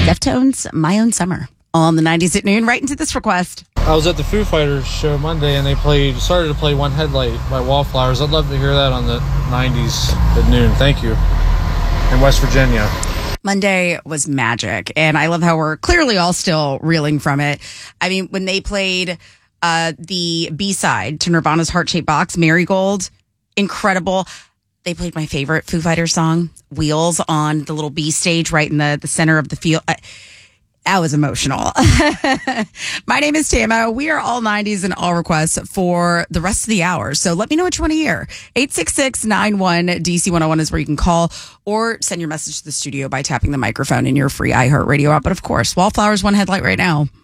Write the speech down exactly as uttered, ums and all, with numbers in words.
Deftones, My Own Summer. On the nineties at noon, right into this request. I was at the Foo Fighters show Monday, and they played started to play One Headlight by Wallflowers. I'd love to hear that on the nineties at noon. Thank you. In West Virginia. Monday was magic, and I love how we're clearly all still reeling from it. I mean, when they played uh, the B-side to Nirvana's Heart-Shaped Box, Marigold, incredible. They played my favorite Foo Fighters song, Wheels, on the little B stage right in the, the center of the field. I, That was emotional. My name is Tama. We are all nineties and all requests for the rest of the hour. So let me know what you want to hear. eight six six, nine one, D C one oh one is where you can call or send your message to the studio by tapping the microphone in your free iHeartRadio app. But of course, Wallflowers, One Headlight right now.